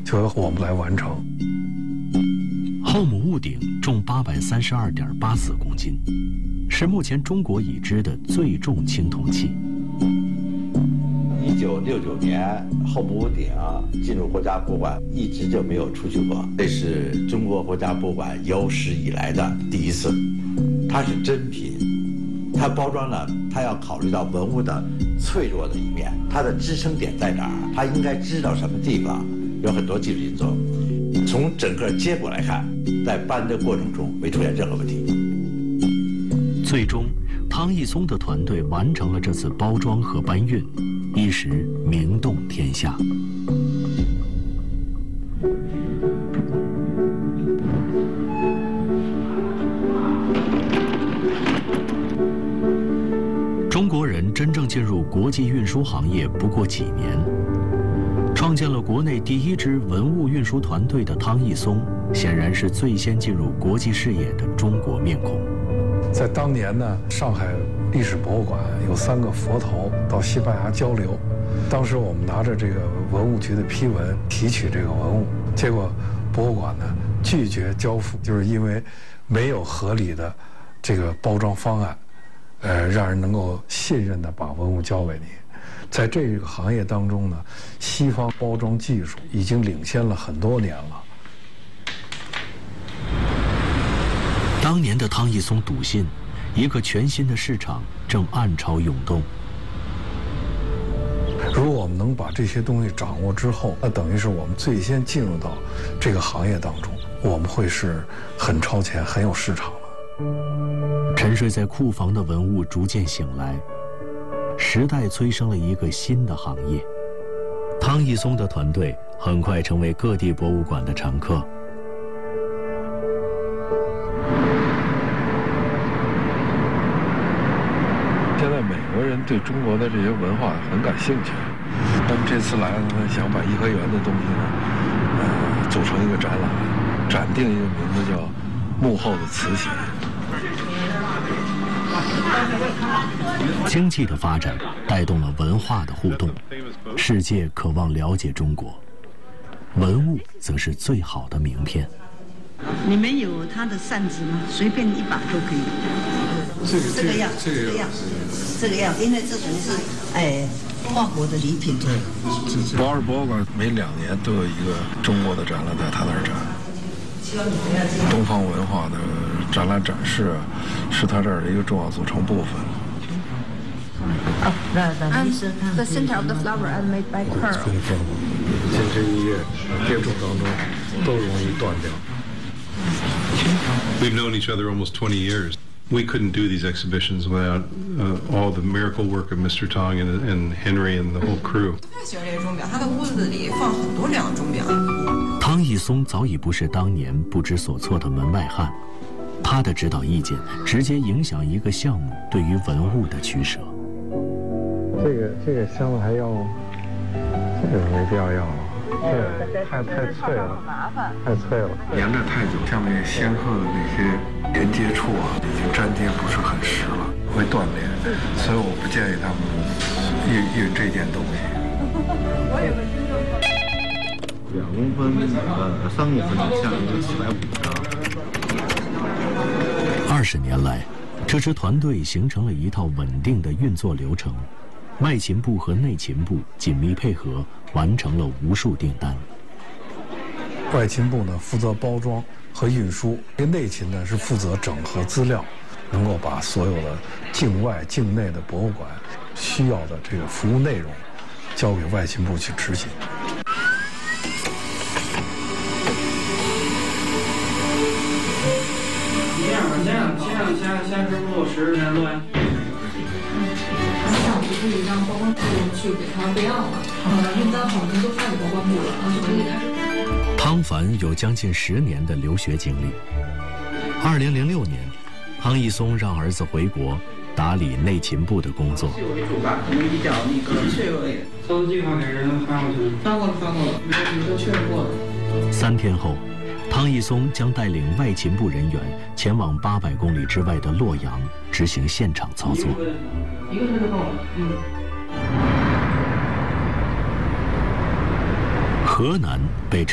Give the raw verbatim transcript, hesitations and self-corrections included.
就由我们来完成。 后母戊鼎重八百三十二点八四公斤，是目前中国已知的最重青铜器。 一九六九年，后母戊鼎进入国家博物馆，一直就没有出去过，这是中国国家博物馆有史以来的第一次。它是真品，它包装呢，它要考虑到文物的脆弱的一面，它的支撑点在哪儿，它应该支到什么地方，有很多技术因素。从整个结果来看，在搬的过程中没出现任何问题。 最终，汤义松的团队完成了这次包装和搬运，一时名动天下。中国人真正进入国际运输行业不过几年。创建了国内第一支文物运输团队的汤义松，显然是最先进入国际视野的中国面孔。 在当年呢，上海历史博物馆有三个佛头到西班牙交流，当时我们拿着这个文物局的批文提取这个文物，结果博物馆呢拒绝交付，就是因为没有合理的这个包装方案，呃，让人能够信任地把文物交给你。在这个行业当中呢，西方包装技术已经领先了很多年了。 当年的汤义松笃信，一个全新的市场正暗潮涌动。 如果我们能把这些东西掌握之后，那等于是我们最先进入到这个行业当中，我们会是很超前、很有市场的。 沉睡在库房的文物逐渐醒来。时代催生了一个新的行业，汤义松的团队很快成为各地博物馆的常客。 现在美国人对中国的这些文化很感兴趣，他们这次来了呢，想把颐和园的东西呢，呃，组成一个展览，展定一个名字叫“幕后的慈禧”。 经济的发展带动了文化的互动，世界渴望了解中国，文物则是最好的名片。 你们有它的扇子吗？随便一把都可以。 这个这个要，这个要，这个要，因为这属于是哎跨国的礼品。 对， 博尔博物馆每两年都有一个中国的展览在他那儿展，东方文化的展览展示啊，是他这儿的一个重要组成部分。 And the center of the flower is made by pearl. 金枝玉叶接触当中都容易断掉。 We've known each other almost twenty years. We couldn't do these exhibitions without uh, all the miracle work of Mister Tong and, and Henry and the whole crew. 太喜欢这个钟表，他的屋子里放很多两个钟表。 汤义松早已不是当年不知所措的门外汉，他的指导意见直接影响一个项目对于文物的取舍。 这个这个箱子还要，这个没必要要了，这太太脆了，太脆了。 粘着太久，下面仙鹤的那些连接处啊，已经粘接不是很实了，会断裂，所以我不建议他们运运这件东西。 两公分，呃，三公分的，下面就七百五十张。 二十年来，这支团队形成了一套稳定的运作流程。外勤部和内勤部紧密配合，完成了无数订单。 外勤部呢负责包装和运输，这内勤呢是负责整合资料，能够把所有的境外、境内的博物馆需要的这个服务内容交给外勤部去执行。 这样吧，先让先让先先师傅十年多呀。 可以让包装部去给他备案了，呃，运单好像都发给包装部了，然后就可以开始。 汤凡有将近十年的留学经历。二零零六年，汤义松让儿子回国打理内勤部的工作。 比较那个确认，搜资计划给人发过去，发过了，发过了，没问题，都确认过了。 三天后，汤义松将带领外勤部人员前往八百公里之外的洛阳执行现场操作。 一个车就够了。嗯。 河南被称